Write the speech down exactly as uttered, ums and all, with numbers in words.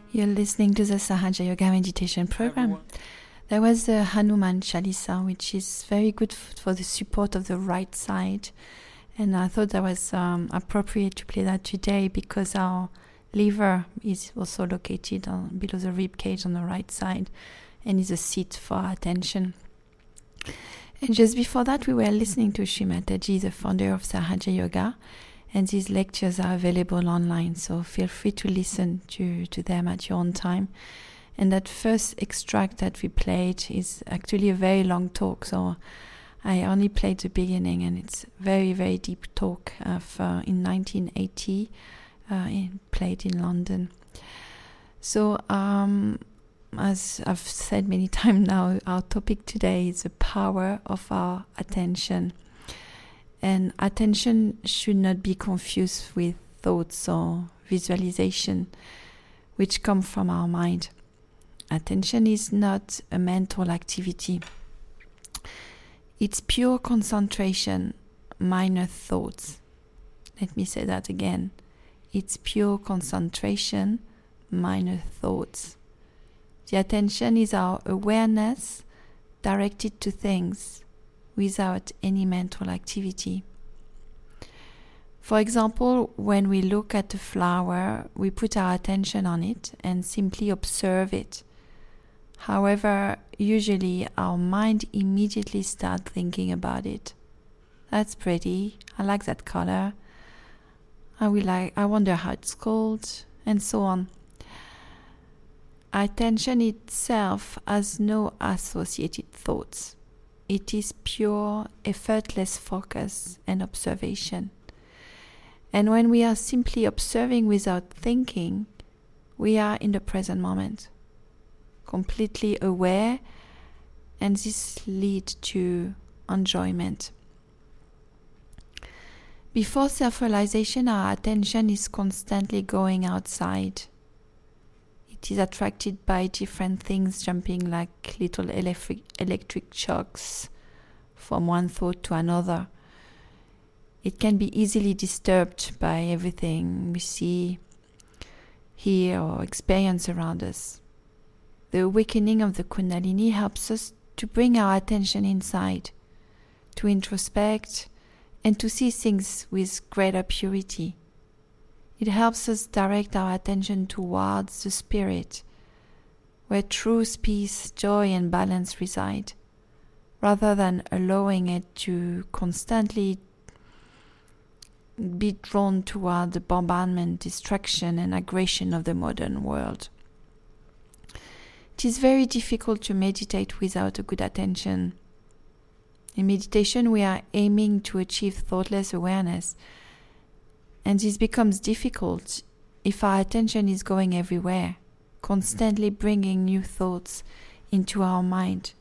You're listening to the Sahaja Yoga meditation program. There was the Hanuman Chalisa, which is very good f- for the support of the right side. And I thought that was um, appropriate to play that today because our liver is also located on, below the rib cage on the right side and is a seat for our attention. And just before that, we were listening to Sri Mataji, the founder of Sahaja Yoga. And these lectures are available online, so feel free to listen to, to them at your own time. And that first extract that we played is actually a very long talk, so I only played the beginning, and it's very, very deep talk of uh, in nineteen eighty, uh, in, played in London. So, um, as I've said many times now, our topic today is the power of our attention. And attention should not be confused with thoughts or visualization, which come from our mind. Attention is not a mental activity. It's pure concentration, minor thoughts. Let me say that again. It's pure concentration, minor thoughts. The attention is our awareness directed to things without any mental activity. For example, when we look at a flower, we put our attention on it and simply observe it. However, usually our mind immediately starts thinking about it. That's pretty. I like that color. I will like. I wonder how it's called, and so on. Attention itself has no associated thoughts. It is pure, effortless focus and observation. And when we are simply observing without thinking, we are in the present moment, completely aware, and this leads to enjoyment. Before self-realization, our attention is constantly going outside. It is attracted by different things jumping like little electric, electric shocks from one thought to another. It can be easily disturbed by everything we see, hear, or experience around us. The awakening of the Kundalini helps us to bring our attention inside, to introspect, and to see things with greater purity. It helps us direct our attention towards the spirit, where truth, peace, joy, and balance reside, rather than allowing it to constantly be drawn toward the bombardment, distraction, and aggression of the modern world. It is very difficult to meditate without a good attention. In meditation, we are aiming to achieve thoughtless awareness, and this becomes difficult if our attention is going everywhere, constantly bringing new thoughts into our mind.